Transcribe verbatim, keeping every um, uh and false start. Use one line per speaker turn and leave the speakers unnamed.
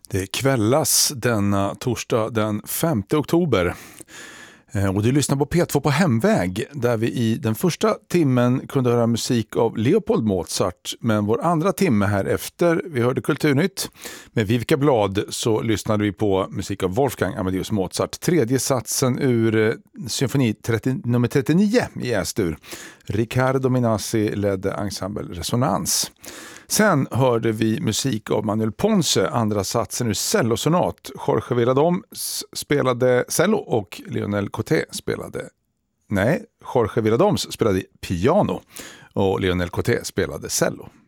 Det kvällas denna torsdag den femte oktober. Och du lyssnar på P två på hemväg, där vi i den första timmen kunde höra musik av Leopold Mozart. Men vår andra timme här efter, vi hörde Kulturnytt med Vivka Blad, så lyssnade vi på musik av Wolfgang Amadeus Mozart. Tredje satsen ur symfoni trettio, nummer trettionio i S-dur. Riccardo Minassi ledde ensemble Resonans. Sen hörde vi musik av Manuel Ponce, andra satsen ur cellosonat. Jorge Villadom spelade cello och Lionel Coté spelade, nej, Jorge Villadoms spelade piano och Lionel Coté spelade cello.